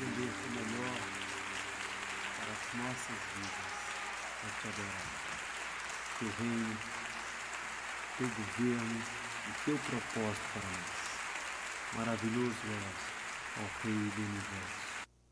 entender o melhor para as nossas vidas. É te adorar. Teu reino, teu governo e teu propósito para nós. Maravilhoso és, ó Rei do Universo.